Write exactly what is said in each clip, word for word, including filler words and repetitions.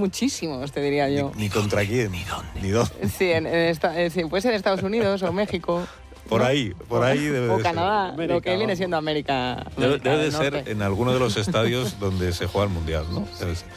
muchísimos, te diría yo. Ni, ni contra quién. Ni dónde. Ni dónde. Sí, en, en esta, en, sí, puede ser Estados Unidos o México. Por ¿no? ahí, por ahí debe o de Canadá, ser. América, lo que viene siendo América. Debe, América debe de del ser Norte. en alguno de los estadios donde se juega el Mundial, ¿no? Debe ser.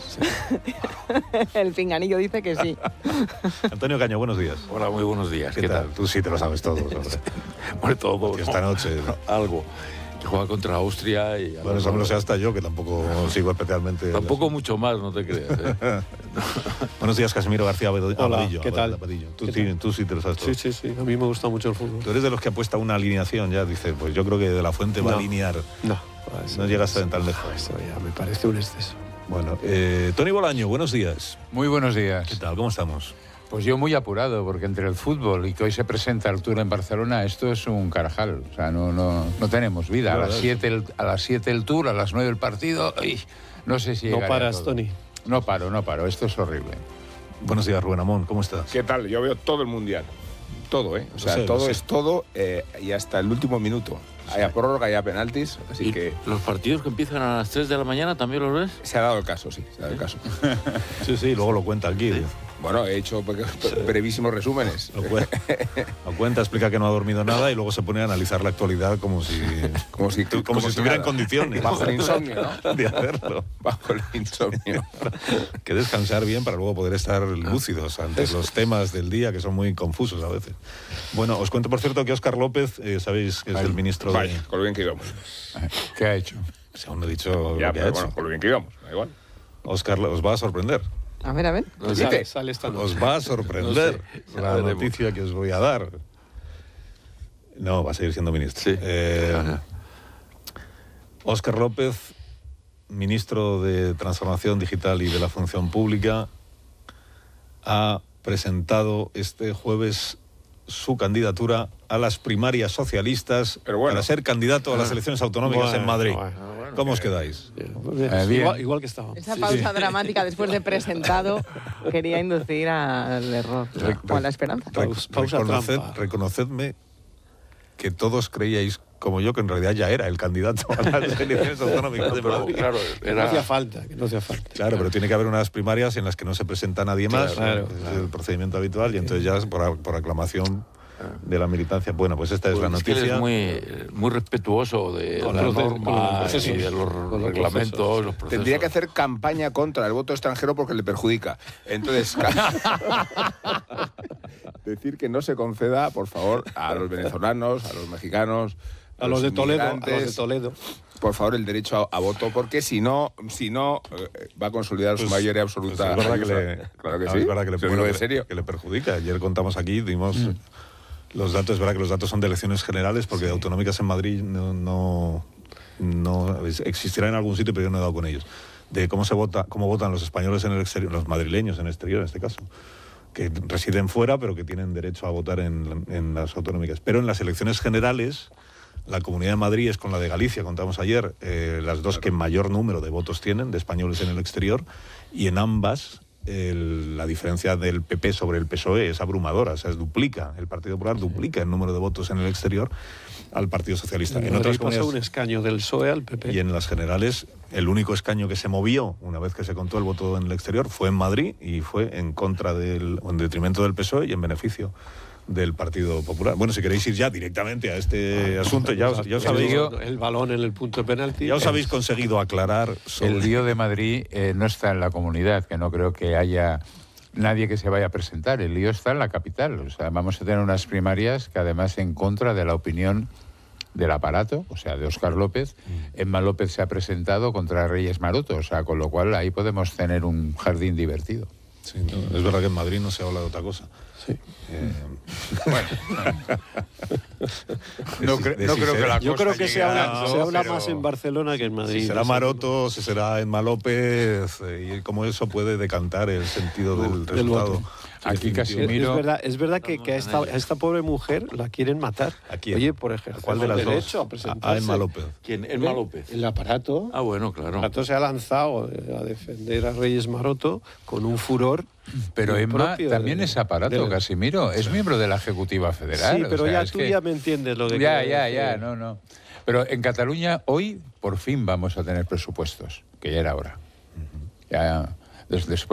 El pinganillo dice que sí. Antonio Caño, buenos días. Hola, muy buenos días. ¿Qué, ¿Qué, tal? tal? Tú sí te lo sabes todo. Bueno, todo. Que esta noche. Algo. Que juega contra Austria y... Bueno, eso me lo sé hasta yo, que tampoco sigo especialmente... Tampoco mucho más, no te creas. ¿eh? Buenos días, Casimiro García Abadillo. Hola, ¿qué tal? Abadillo. Tú, ¿Qué sí, tal? tú sí te lo sabes todo. Sí, sí, sí. A mí me gusta mucho el fútbol. Tú eres de los que apuesta una alineación ya, dice, pues yo creo que De La Fuente va No. a alinear. No. Eso, No llegas a tan lejos. Eso ya me parece un exceso. Bueno, eh, Tony Bolaño, buenos días. Muy buenos días. ¿Qué tal? ¿Cómo estamos? Pues yo muy apurado, porque entre el fútbol y que hoy se presenta el Tour en Barcelona, esto es un carajal. O sea, no, no, no tenemos vida. A las siete el, a las siete el Tour, a las nueve el partido. Ay, no sé si No llegaré a paras, todo. Tony. No paro, no paro. Esto es horrible. Buenos días, Rubén Amón, ¿cómo estás? ¿Qué tal? Yo veo todo el Mundial. Todo, ¿eh? O sea, Lo sé, todo lo sé. es todo eh, y hasta el último minuto. Haya prórroga, haya penaltis, así ¿Y que los partidos que empiezan a las tres de la mañana también los ves? se ha dado el caso, sí, se ha dado el caso. Sí, sí, luego lo cuenta aquí. Bueno, he hecho pe- pe- brevísimos resúmenes. Lo, cu- lo cuenta, explica que no ha dormido nada y luego se pone a analizar la actualidad como si, Como si, como como si si estuviera en nada. condiciones. Bajo el insomnio, ¿no? De hacerlo. Bajo el insomnio. Que descansar bien para luego poder estar lúcidos ante los temas del día, que son muy confusos a veces. Bueno, os cuento, por cierto, que Óscar López, eh, sabéis que es el ministro de... Vaya, con lo bien que íbamos. ¿Qué ha hecho? Si aún no he dicho Ya, lo que ha pero hecho. bueno, con lo bien que íbamos, da igual. Óscar, os va a sorprender. A ver, a ver. Pues Sale, dice, sale esta noche. Os va a sorprender No sé, ya la veremos. noticia que os voy a dar. No, va a seguir siendo ministro. Sí. Eh, Ajá. Óscar López, ministro de Transformación Digital y de la Función Pública, ha presentado este jueves su candidatura a las primarias socialistas Pero bueno. para ser candidato a las elecciones autonómicas Bueno, en Madrid. bueno, ¿Cómo os quedáis? Bien, pues bien. Eh, bien. Igual, igual que estábamos. Esa pausa dramática después de presentado quería inducir al error o a la esperanza. Re- Pausa- pausa reconoced- trampa. reconocedme que todos creíais, como yo, que en realidad ya era el candidato a las elecciones autonómicas de Pero, Madrid. claro, Que no hacía era... falta, que no hacía falta. Claro, pero tiene que haber unas primarias en las que no se presenta nadie más, Claro, es claro. el procedimiento habitual, y entonces ya es por, por aclamación de la militancia. Bueno, pues esta es la Pues es que él noticia. es muy, muy respetuoso de Con las los procesos, normas con los procesos, y de los con los reglamentos, procesos. los procesos. tendría que hacer campaña contra el voto extranjero porque le perjudica. Entonces, decir que no se conceda, por favor, a los venezolanos, a los mexicanos, A los de Toledo, a los de inmigrantes, Toledo. por favor, el derecho a, a voto, porque si no, si no eh, va a consolidar su Pues- mayoría pues absoluta. es verdad que le, claro que es sí. verdad que le, Se lo bueno, digo en que le- serio. que le perjudica. Ayer contamos aquí, dimos los datos, es verdad que los datos son de elecciones generales, porque de autonómicas en Madrid no, no, no existirá en algún sitio, pero yo no he dado con ellos. De cómo se vota, cómo votan los españoles en el exterior, los madrileños en el exterior, en este caso, que residen fuera, pero que tienen derecho a votar en, en las autonómicas. Pero en las elecciones generales, la Comunidad de Madrid es con la de Galicia, contamos ayer, eh, las dos que mayor número de votos tienen, de españoles en el exterior, y en ambas el- la diferencia del P P sobre el P S O E es abrumadora, o sea, es duplica, el Partido Popular duplica el número de votos en el exterior al Partido Socialista. En En otras Madrid pasó un comunidades escaño del P S O E al P P. y en las generales, el único escaño que se movió una vez que se contó el voto en el exterior fue en Madrid y fue en contra del, o en detrimento del P S O E y en beneficio del Partido Popular. Bueno, si queréis ir ya directamente a este asunto, ya os, ya os El habéis, lío- el balón en el punto de penalti. ya os habéis conseguido aclarar sobre... El lío de Madrid eh, no está en la comunidad, que no creo que haya nadie que se vaya a presentar. El lío está en la capital. O sea, vamos a tener unas primarias que además en contra de la opinión del aparato, o sea, de Óscar López. Emma López se ha presentado contra Reyes Maroto, o sea, con lo cual ahí podemos tener un jardín divertido. Sí, no, es verdad que en Madrid no se habla de otra cosa. Sí. Eh, Bueno, no, cre- de no si creo se- que la Yo cosa creo que llegue se a habla, eso, se habla pero- más en Barcelona que en Madrid. Si será Eso. Maroto, si será Emma López, eh, y cómo eso puede decantar el sentido del Del resultado. voto. Aquí definitivo. Es, es Casimiro- verdad, es verdad que, que a, esta, a esta pobre mujer la quieren matar. ¿A quién? Oye, por ejemplo, ¿A cuál de las dos? derecho a A- presentarse. a Emma López. ¿Quién? Elma López. El aparato. Ah, bueno, El claro. aparato se ha lanzado a defender a Reyes Maroto con un furor. Pero Emma propio también de- es aparato, de- Casimiro. Es miembro de la Ejecutiva Federal. Sí, o pero sea, ya es tú que- ya me entiendes lo que Ya, quiero ya, decir. ya, no, no. Pero en Cataluña hoy por fin vamos a tener presupuestos, que ya era hora. Ya, des- después